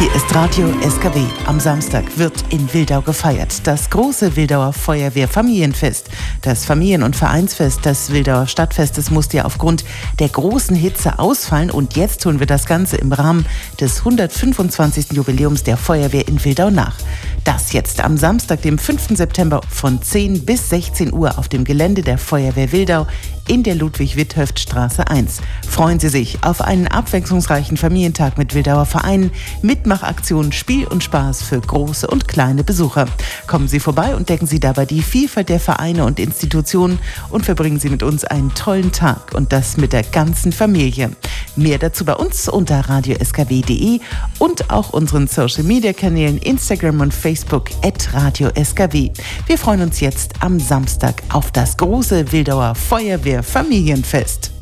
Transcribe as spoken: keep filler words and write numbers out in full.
Hier ist Radio S K W. Am Samstag wird in Wildau gefeiert. Das große Wildauer Feuerwehr-Familienfest. Das Familien- und Vereinsfest des Wildauer Stadtfestes musste ja aufgrund der großen Hitze ausfallen. Und jetzt tun wir das Ganze im Rahmen des hundertfünfundzwanzigsten Jubiläums der Feuerwehr in Wildau nach. Das jetzt am Samstag, dem fünften September von zehn bis sechzehn Uhr auf dem Gelände der Feuerwehr Wildau in der Ludwig-Witthöft-Straße eins. Freuen Sie sich auf einen abwechslungsreichen Familientag mit Wildauer Vereinen, Mitmachaktionen, Spiel und Spaß für große und kleine Besucher. Kommen Sie vorbei und entdecken Sie dabei die Vielfalt der Vereine und Institutionen und verbringen Sie mit uns einen tollen Tag und das mit der ganzen Familie. Mehr dazu bei uns unter radio s k w punkt d e und auch unseren Social-Media-Kanälen Instagram und Facebook at radio s k w. Wir freuen uns jetzt am Samstag auf das große Wildauer Feuerwehr Familienfest.